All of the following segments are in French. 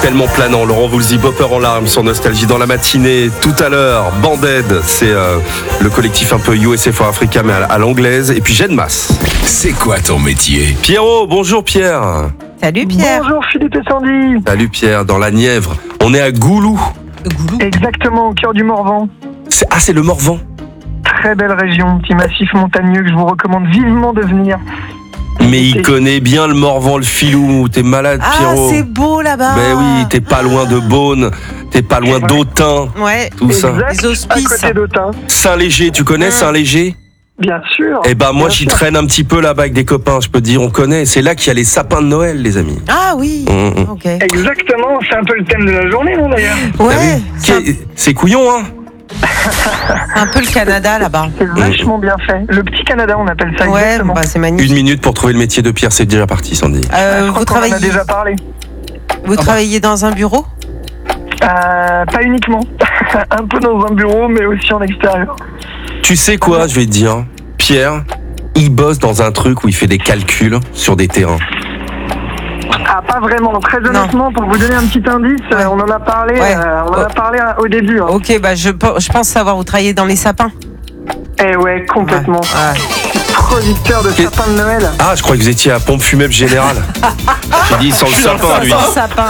tellement planant. Laurent Voulzy, Bopper en larmes sur Nostalgie dans la matinée. Tout à l'heure, Banded, c'est le collectif un peu USA for Africa mais à l'anglaise. Et puis Genmas. C'est quoi ton métier? Pierrot, bonjour Pierre. Salut Pierre. Bonjour Philippe et Sandy. Salut Pierre, dans la Nièvre. On est à Goulou. Exactement, au cœur du Morvan. C'est le Morvan. Très belle région, petit massif montagneux que je vous recommande vivement de venir. Mais il connaît bien le Morvan, le filou. T'es malade, Pierrot. Ah, c'est beau là-bas. Ben oui, t'es pas loin de Beaune, t'es pas loin d'Autun. Ouais. Tout ça. Exact, Les hospices. à côté d'Autun. Saint-Léger, tu connais Saint-Léger? Bien sûr. Eh ben moi Bien j'y sûr. traîne un petit peu là-bas avec des copains, je peux te dire, on connaît. C'est là qu'il y a les sapins de Noël, les amis. Ah oui. Ok. Exactement, c'est un peu le thème de la journée, non d'ailleurs? Ouais. T'as vu? C'est couillon, hein? C'est un peu le Canada là-bas. C'est vachement bien fait. Le petit Canada, on appelle ça Ouais, exactement. bah, c'est magnifique. 1 minute pour trouver le métier de Pierre, c'est déjà parti, Sandy. Je crois Vous qu'on en travaillez, a déjà parlé. vous travaillez dans un bureau? Pas uniquement. Un peu dans un bureau, mais aussi en extérieur. Tu sais quoi, je vais te dire, Pierre, il bosse dans un truc où il fait des calculs sur des terrains. Ah, pas vraiment. Très honnêtement, pour vous donner un petit indice, Ouais. on en a parlé, Ouais. Au début. Hein. Ok, bah je pense savoir, vous travaillez dans les sapins. Eh ouais, complètement. Ouais. Producteur de sapins de Noël. Ah, je crois que vous étiez à Pompe Funèbre Générale. J'ai dit, sans le sapin, lui. Sans sapin.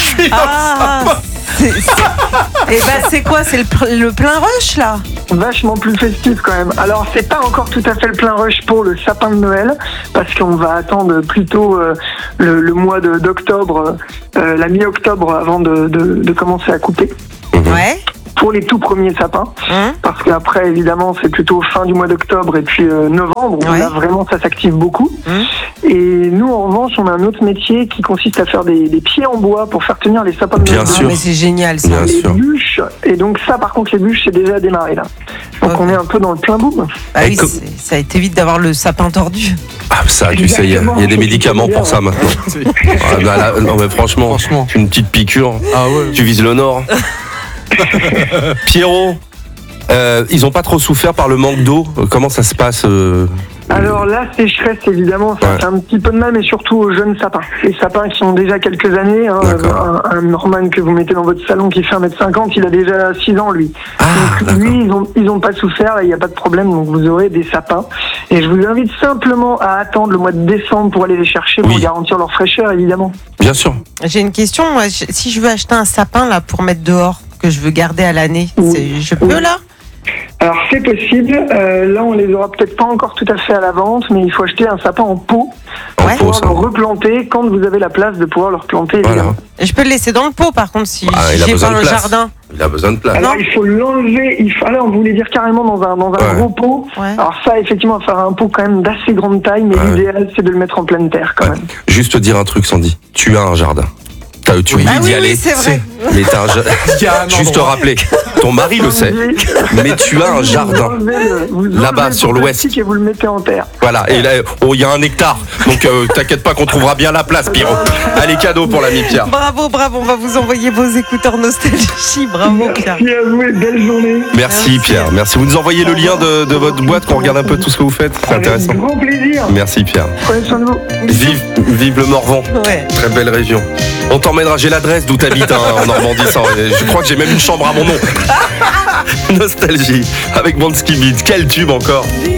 Et bah c'est quoi? C'est le plein rush là? Vachement plus festif quand même. Alors c'est pas encore tout à fait le plein rush pour le sapin de Noël parce qu'on va attendre plutôt le mois d'octobre, la mi-octobre avant de commencer à couper Ouais. pour les tout premiers sapins. Parce qu'après évidemment c'est plutôt fin du mois d'octobre et puis novembre où Ouais. là vraiment ça s'active beaucoup. Et nous en revanche on a un autre métier qui consiste à faire des pieds en bois pour faire tenir les sapins de Bien Noël. sûr. Mais c'est génial ça. Bien Les sûr. bûches, et donc ça par contre les bûches c'est déjà démarré là. Donc Ok. on est un peu dans le plein boom. Bah oui, Et co- ça évite d'avoir le sapin tordu. Ah, ça, tu sais, il y a des médicaments pour ça maintenant. Ah, bah, là, non, mais franchement, une petite piqûre, tu vises le nord. Pierrot, ils ont pas trop souffert par le manque d'eau. Comment ça se passe Alors la sécheresse évidemment ça Ouais. fait un petit peu de mal mais surtout aux jeunes sapins. Les sapins qui ont déjà quelques années, hein, D'accord. un Norman que vous mettez dans votre salon qui fait 1m50, il a déjà 6 ans lui. Ah, Donc lui ils ont pas souffert, là il n'y a pas de problème, donc vous aurez des sapins. Et je vous invite simplement à attendre le mois de décembre pour aller les chercher pour Oui. garantir leur fraîcheur évidemment. Bien sûr. J'ai une question, moi, si je veux acheter un sapin là pour mettre dehors, que je veux garder à l'année, je peux là? Alors c'est possible, là on les aura peut-être pas encore tout à fait à la vente, mais il faut acheter un sapin en pot En Ouais. pot, pour ça. le replanter quand vous avez la place de pouvoir le replanter. Voilà. évidemment. Je peux le laisser dans le pot par contre si Ah, il a j'ai besoin pas de un place. jardin. Il a besoin de place. Alors il faut l'enlever, alors vous voulez dire carrément dans un Ouais. gros pot. Ouais. Alors ça effectivement, il va faire un pot quand même d'assez grande taille, mais Ouais. l'idéal c'est de le mettre en pleine terre quand Ouais. même. Juste te dire un truc, Sandy. Tu as un jardin. Tu oublies Ah d'y oui, aller. oui, c'est vrai. Mais t'as un jardin. Juste te rappeler. Ton mari le sait. Mais tu as un jardin. Vous Là-bas, enlevez sur le l'ouest. plastique et vous le mettez en terre. Voilà, et là, il y a 1 hectare. Donc t'inquiète pas qu'on trouvera bien la place, Pierrot. Allez, cadeau pour l'ami Pierre. Bravo, on va vous envoyer vos écouteurs nostalgie. Bravo Pierre. Merci à vous et belle journée. Merci Pierre, merci. Vous nous envoyez le lien de votre boîte, qu'on regarde un peu tout ce que vous faites. C'est intéressant. Avec grand plaisir. Merci Pierre. Prenez soin de vous. Vive le Morvan. Ouais. Très belle région. On t'emmènera, j'ai l'adresse d'où t'habites en Normandie. Je crois que j'ai même une chambre à mon nom. Nostalgie avec Bansky Beat. Quel tube encore.